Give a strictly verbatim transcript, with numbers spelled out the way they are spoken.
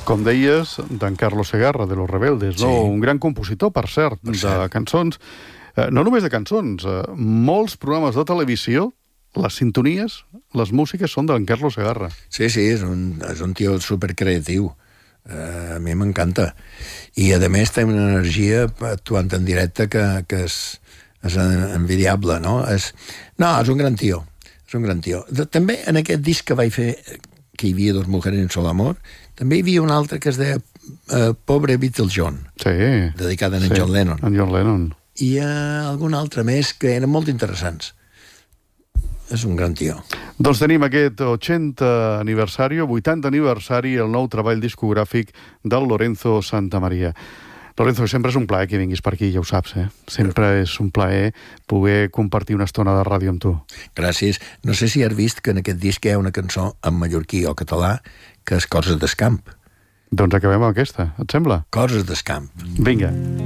Com deies, d'en Carlos Segarra, de Los Rebeldes, no? Sí. Un gran compositor, per cert, Per de cert. cançons. Eh, no només de cançons, eh, molts programes de televisió, les sintonies, les músiques són d'en Carlos Segarra. Sí, sí, és un, és un tio supercreatiu. Uh, a mi m'encanta. I, a més, té una energia actuant en directe que, que és, és envidiable, no? És, no, és un gran tio. És un gran tio. De, també, en aquest disc que vaig fer, que hi havia Dos mujeres en solo amor, també hi havia un altre que es deia uh, Pobre Beatle John, Sí. dedicat a en sí, John Lennon. En John Lennon. I hi ha algun altre més que eren molt interessants. És un gran tio. Doncs tenim aquest ochenta aniversari, vuitanta aniversari, el nou treball discogràfic del Lorenzo Santamaria. Lorenzo, sempre és un plaer que vinguis per aquí, ja ho saps, eh? Sempre és un plaer poder compartir una estona de ràdio amb tu. Gràcies. No sé si has vist que en aquest disc hi ha una cançó en mallorquí o català que és Coses d'Escamp. Doncs acabem amb aquesta, et sembla? Coses d'Escamp. Vinga.